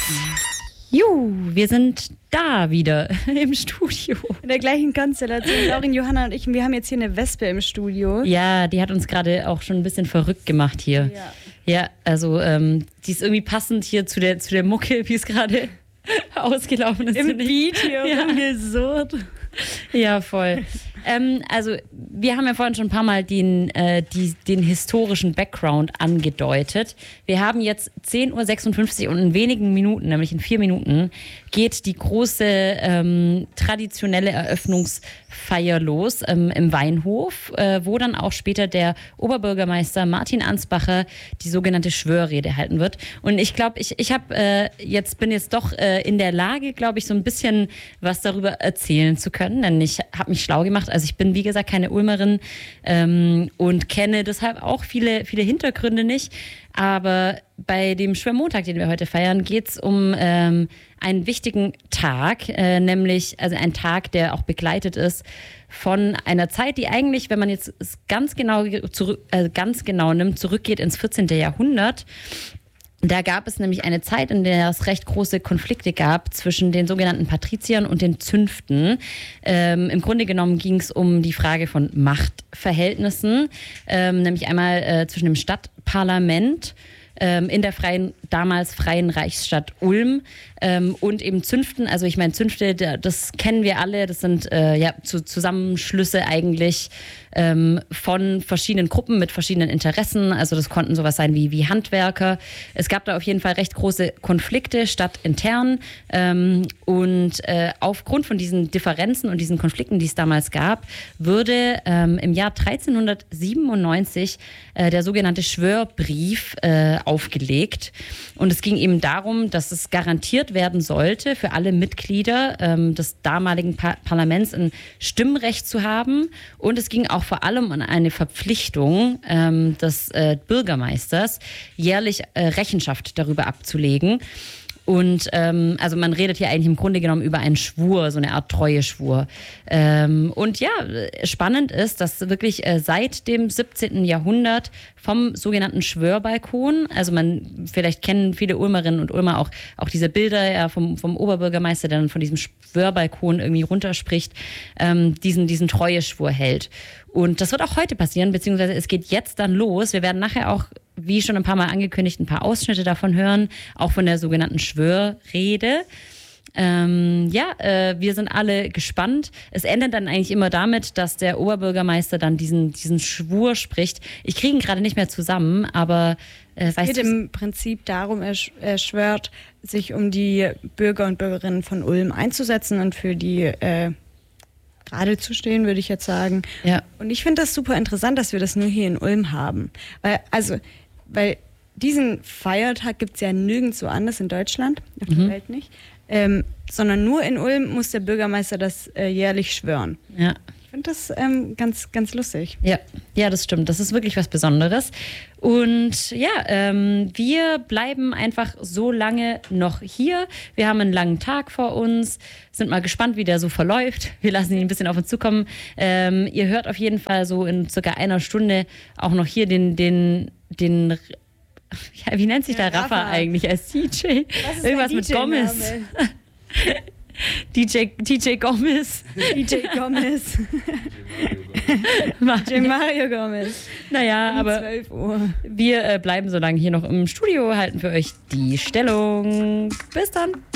Wir sind da wieder im Studio. In der gleichen Konstellation. Laurin, Johanna und ich, wir haben jetzt hier eine Wespe im Studio. Ja, die hat uns gerade auch schon ein bisschen verrückt gemacht hier. Ja, also die ist irgendwie passend hier zu der Mucke, wie es gerade ausgelaufen ist. Im Beat hier rumgesurrt. Ja, voll. Also wir haben ja vorhin schon ein paar Mal den historischen Background angedeutet. Wir haben jetzt 10.56 Uhr und in wenigen Minuten, nämlich in 4 Minuten, geht die große traditionelle Eröffnungsfeier los im Weinhof, wo dann auch später der Oberbürgermeister Martin Ansbacher die sogenannte Schwörrede halten wird. Und ich glaube, ich bin jetzt doch in der Lage, glaube ich, so ein bisschen was darüber erzählen zu können, denn ich habe mich schlau gemacht. Also ich bin, wie gesagt, keine Ulmerin und kenne deshalb auch viele, viele Hintergründe nicht. Aber bei dem Schwörmontag, den wir heute feiern, geht es um einen wichtigen Tag, nämlich also ein Tag, der auch begleitet ist von einer Zeit, die eigentlich, wenn man jetzt es ganz genau nimmt, zurückgeht ins 14. Jahrhundert. Da gab es nämlich eine Zeit, in der es recht große Konflikte gab zwischen den sogenannten Patriziern und den Zünften. Im Grunde genommen ging es um die Frage von Machtverhältnissen, nämlich einmal zwischen dem Stadtparlament in der damals freien Reichsstadt Ulm und eben Zünften. Also ich meine, Zünfte, das kennen wir alle, das sind Zusammenschlüsse eigentlich von verschiedenen Gruppen mit verschiedenen Interessen. Also das konnten sowas sein wie Handwerker. Es gab da auf jeden Fall recht große Konflikte stadtintern und aufgrund von diesen Differenzen und diesen Konflikten, die es damals gab, wurde im Jahr 1397 der sogenannte Schwörbrief aufgelegt. Und es ging eben darum, dass es garantiert werden sollte, für alle Mitglieder des damaligen Parlaments ein Stimmrecht zu haben. Und es ging auch vor allem um eine Verpflichtung des Bürgermeisters, jährlich Rechenschaft darüber abzulegen. Und also man redet hier eigentlich im Grunde genommen über einen Schwur, so eine Art Treueschwur. Und ja, spannend ist, dass wirklich seit dem 17. Jahrhundert vom sogenannten Schwörbalkon, also vielleicht kennen viele Ulmerinnen und Ulmer auch diese Bilder ja, vom Oberbürgermeister, der dann von diesem Schwörbalkon irgendwie runterspricht, diesen Treueschwur hält. Und das wird auch heute passieren, beziehungsweise es geht jetzt dann los. Wir werden nachher auch, wie schon ein paar Mal angekündigt, ein paar Ausschnitte davon hören, auch von der sogenannten Schwörrede. Wir sind alle gespannt. Es endet dann eigentlich immer damit, dass der Oberbürgermeister dann diesen Schwur spricht. Ich kriege ihn gerade nicht mehr zusammen, aber es geht im Prinzip darum, er schwört, sich um die Bürger und Bürgerinnen von Ulm einzusetzen und für die gerade zu stehen, würde ich jetzt sagen. Ja. Und ich finde das super interessant, dass wir das nur hier in Ulm haben. Weil diesen Feiertag gibt es ja nirgendwo anders in Deutschland, auf der Welt nicht, sondern nur in Ulm muss der Bürgermeister das jährlich schwören. Ja. Ich finde das ganz, ganz lustig. Ja, das stimmt. Das ist wirklich was Besonderes. Und ja, wir bleiben einfach so lange noch hier. Wir haben einen langen Tag vor uns, sind mal gespannt, wie der so verläuft. Wir lassen ihn ein bisschen auf uns zukommen. Ihr hört auf jeden Fall so in circa einer Stunde auch noch hier den ja, wie nennt sich der Rafa eigentlich als DJ? Irgendwas mit Gomez. DJ Gomez. DJ Gomez. DJ Mario Gomez. Naja, aber 12 Uhr. Wir bleiben so lange hier noch im Studio, halten für euch die Stellung. Bis dann.